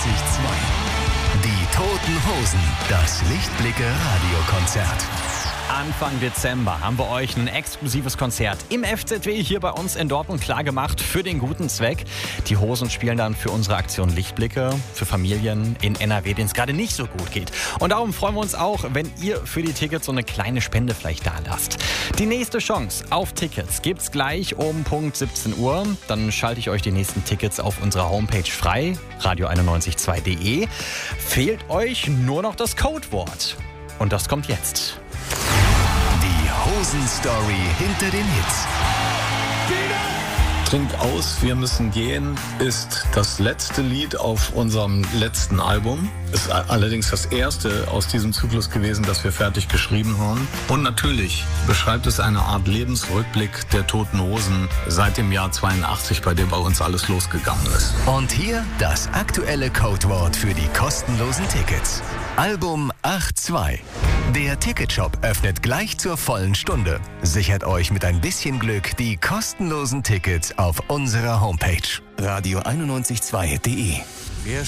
Die Toten Hosen, das Lichtblicke-Radiokonzert. Anfang Dezember haben wir euch ein exklusives Konzert im FZW hier bei uns in Dortmund klargemacht für den guten Zweck. Die Hosen spielen dann für unsere Aktion Lichtblicke für Familien in NRW, denen es gerade nicht so gut geht. Und darum freuen wir uns auch, wenn ihr für die Tickets so eine kleine Spende vielleicht da lasst. Die nächste Chance auf Tickets gibt's gleich um Punkt 17 Uhr. Dann schalte ich euch die nächsten Tickets auf unserer Homepage frei, radio912.de. Fehlt euch nur noch das Codewort. Und das kommt jetzt. Hosen-Story hinter den Hits. Trink aus, wir müssen gehen ist das letzte Lied auf unserem letzten Album. Ist allerdings das erste aus diesem Zyklus gewesen, das wir fertig geschrieben haben. Und natürlich beschreibt es eine Art Lebensrückblick der Toten Hosen seit dem Jahr 82, bei dem bei uns alles losgegangen ist. Und hier das aktuelle Codewort für die kostenlosen Tickets. Album 82. Der Ticketshop öffnet gleich zur vollen Stunde. Sichert euch mit ein bisschen Glück die kostenlosen Tickets auf unserer Homepage. radio912.de.